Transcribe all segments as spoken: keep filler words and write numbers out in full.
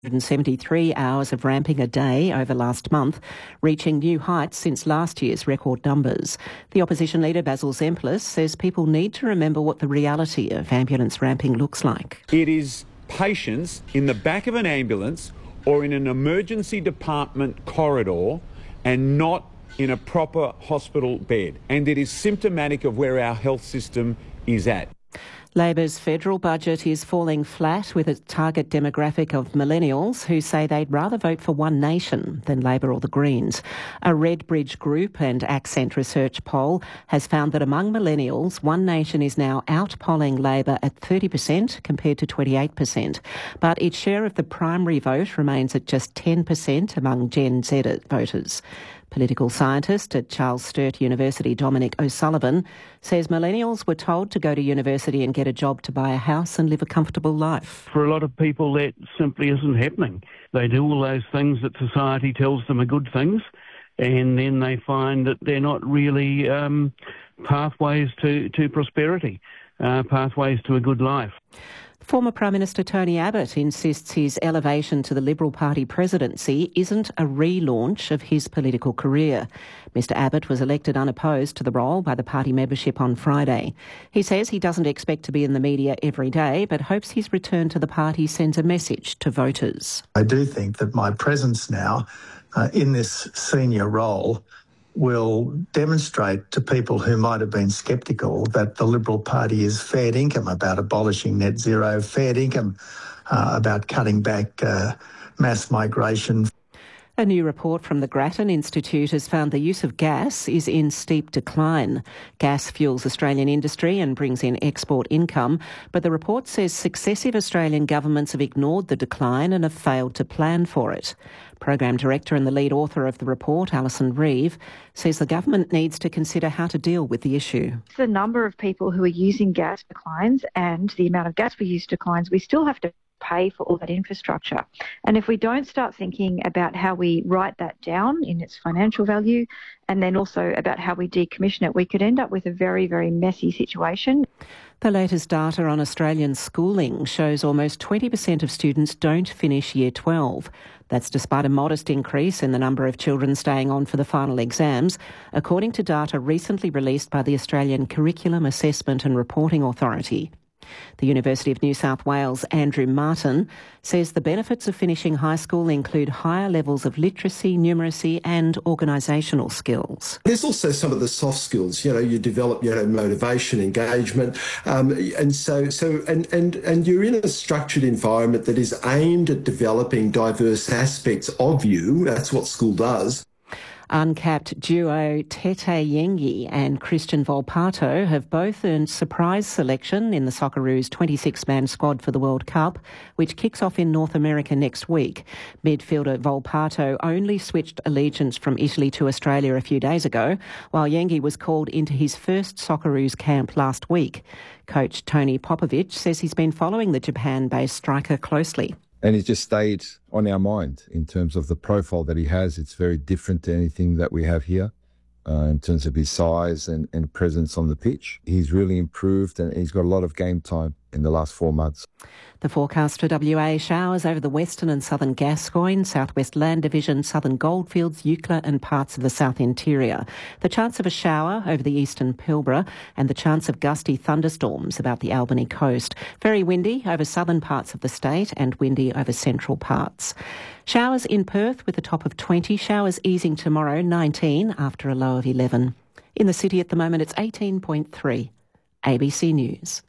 one hundred seventy-three hours of ramping a day over last month, reaching new heights since last year's record numbers. The opposition leader Basil Zemplis says people need to remember what the reality of ambulance ramping looks like. It is patients in the back of an ambulance or in an emergency department corridor and not in a proper hospital bed. And it is symptomatic of where our health system is at. Labor's federal budget is falling flat with a target demographic of millennials who say they'd rather vote for One Nation than Labor or the Greens. A Redbridge Group and Accent Research poll has found that among millennials, One Nation is now out-polling Labor at thirty percent compared to twenty-eight percent. But its share of the primary vote remains at just ten percent among Gen Z voters. Political scientist at Charles Sturt University, Dominic O'Sullivan, says millennials were told to go to university and get a job to buy a house and live a comfortable life. For a lot of people, that simply isn't happening. They do all those things that society tells them are good things, and then they find that they're not really um, pathways to, to prosperity, uh, pathways to a good life. Former Prime Minister Tony Abbott insists his elevation to the Liberal Party presidency isn't a relaunch of his political career. Mister Abbott was elected unopposed to the role by the party membership on Friday. He says he doesn't expect to be in the media every day, but hopes his return to the party sends a message to voters. I do think that my presence now uh, in this senior role will demonstrate to people who might have been sceptical that the Liberal Party is fair income about abolishing net zero, fair income uh, about cutting back uh, mass migration. A new report from the Grattan Institute has found the use of gas is in steep decline. Gas fuels Australian industry and brings in export income, but the report says successive Australian governments have ignored the decline and have failed to plan for it. Program Director and the lead author of the report, Alison Reeve, says the government needs to consider how to deal with the issue. The number of people who are using gas declines and the amount of gas we use declines. We still have to pay for all that infrastructure. And if we don't start thinking about how we write that down in its financial value and then also about how we decommission it, we could end up with a very, very messy situation. The latest data on Australian schooling shows almost twenty percent of students don't finish Year twelve. That's despite a modest increase in the number of children staying on for the final exams, according to data recently released by the Australian Curriculum Assessment and Reporting Authority. The University of New South Wales' Andrew Martin says the benefits of finishing high school include higher levels of literacy, numeracy and organisational skills. There's also some of the soft skills, you know, you develop, you know, motivation, engagement, um, and so, so and, and, and you're in a structured environment that is aimed at developing diverse aspects of you. That's what school does. Uncapped duo Tete Yengi and Christian Volpato have both earned surprise selection in the Socceroos twenty-six man squad for the World Cup, which kicks off in North America next week. Midfielder Volpato only switched allegiance from Italy to Australia a few days ago, while Yengi was called into his first Socceroos camp last week. Coach Tony Popovic says he's been following the Japan-based striker closely. And he just stayed on our mind in terms of the profile that he has. It's very different to anything that we have here uh, in terms of his size and, and presence on the pitch. He's really improved and he's got a lot of game time in the last four months. The forecast for W A: showers over the western and southern Gascoyne, southwest Land Division, southern Goldfields, Eucla and parts of the south interior. The chance of a shower over the eastern Pilbara and the chance of gusty thunderstorms about the Albany coast. Very windy over southern parts of the state and windy over central parts. Showers in Perth with a top of twenty. Showers easing tomorrow, nineteen after a low of eleven. In the city at the moment it's eighteen point three. A B C News.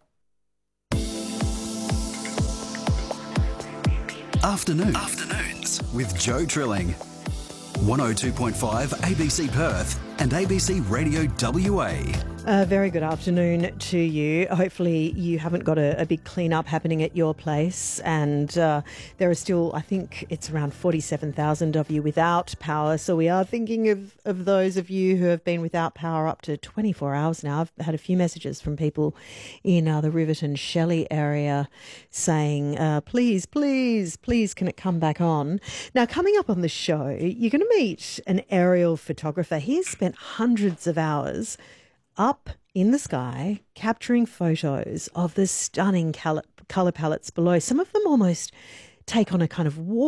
Afternoon. Afternoons with Joe Trilling. one oh two point five A B C Perth and A B C Radio W A. A very good afternoon to you. Hopefully you haven't got a, a big clean-up happening at your place, and uh, there are still, I think it's around forty-seven thousand of you without power, so we are thinking of, of those of you who have been without power up to twenty-four hours now. I've had a few messages from people in uh, the Riverton Shelley area saying, uh, please, please, please can it come back on? Now, coming up on the show, you're going to meet an aerial photographer. He has spent hundreds of hours up in the sky capturing photos of the stunning colour palettes below. Some of them almost take on a kind of war